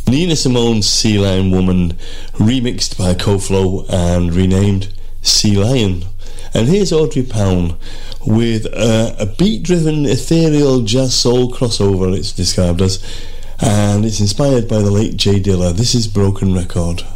Nina Simone's Sea Lion Woman, remixed by Koflo and renamed Sea Lion. And here's Audrey Pound with a beat-driven ethereal jazz soul crossover, it's described as, and it's inspired by the late Jay Dilla. This is Broken Record.